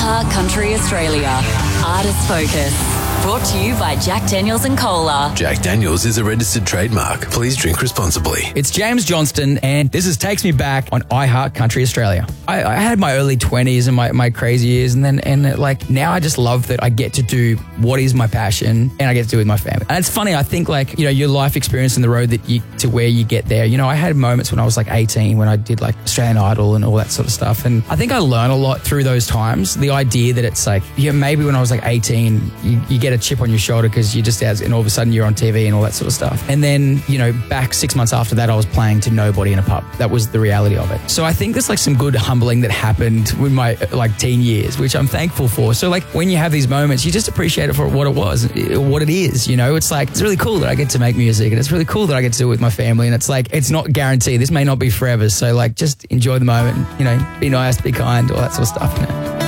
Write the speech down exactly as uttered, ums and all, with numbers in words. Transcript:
iHeart Country Australia. Artist Focus. Brought to you by Jack Daniels and Cola. Jack Daniels is a registered trademark. Please drink responsibly. It's James Johnston, and this is Takes Me Back on iHeart Country Australia. I, I had my early twenties and my, my crazy years, and then and like now I just love that I get to do what is my passion, and I get to do it with my family. And it's funny, I think like, you know, your life experience and the road that you to where you get there. You know, I had moments when I was like eighteen when I did like Australian Idol and all that sort of stuff, and I think I learned a lot through those times. The idea that it's like, yeah, maybe when I was like eighteen, you, you get a chip on your shoulder because you just as, and all of a sudden you're on T V and all that sort of stuff. And then, you know, back six months after that, I was playing to nobody in a pub. That was the reality of it. So I think there's like some good humbling that happened with my like teen years, which I'm thankful for. So like when you have these moments, you just appreciate it for what it was, what it is, you know. It's like, it's really cool that I get to make music, and it's really cool that I get to do it with my family, and it's like, it's not guaranteed. This may not be forever. So like, just enjoy the moment, you know, be nice, be kind, all that sort of stuff, you know.